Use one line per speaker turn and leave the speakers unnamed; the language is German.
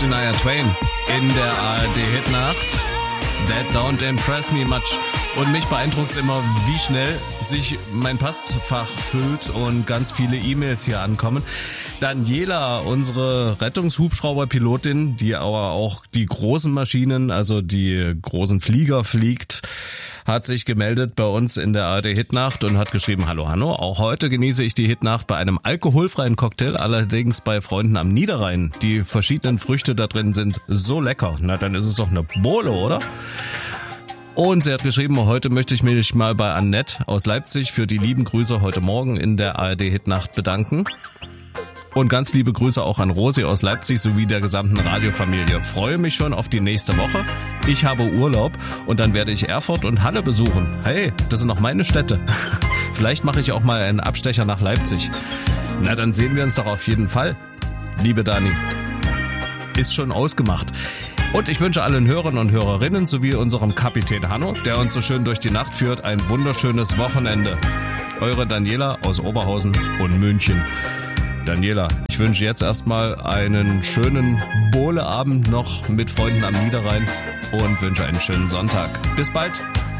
Shania Twain in der ARD-Hitnacht. That don't impress me much. Und mich beeindruckt es immer, wie schnell sich mein Postfach füllt und ganz viele E-Mails hier ankommen. Daniela, unsere Rettungshubschrauberpilotin, die aber auch die großen Maschinen, also die großen Flieger fliegt, hat sich gemeldet bei uns in der ARD-Hitnacht und hat geschrieben, hallo Hanno, auch heute genieße ich die Hitnacht bei einem alkoholfreien Cocktail, allerdings bei Freunden am Niederrhein. Die verschiedenen Früchte da drin sind so lecker. Na, dann ist es doch eine Bowle, oder? Und sie hat geschrieben, heute möchte ich mich mal bei Annette aus Leipzig für die lieben Grüße heute Morgen in der ARD-Hitnacht bedanken. Und ganz liebe Grüße auch an Rosi aus Leipzig sowie der gesamten Radiofamilie. Freue mich schon auf die nächste Woche. Ich habe Urlaub und dann werde ich Erfurt und Halle besuchen. Hey, das sind noch meine Städte. Vielleicht mache ich auch mal einen Abstecher nach Leipzig. Na, dann sehen wir uns doch auf jeden Fall. Liebe Dani, ist schon ausgemacht. Und ich wünsche allen Hörern und Hörerinnen sowie unserem Kapitän Hanno, der uns so schön durch die Nacht führt, ein wunderschönes Wochenende. Eure Daniela aus Oberhausen und München. Daniela, ich wünsche jetzt erstmal einen schönen Bowleabend noch mit Freunden am Niederrhein und wünsche einen schönen Sonntag. Bis bald!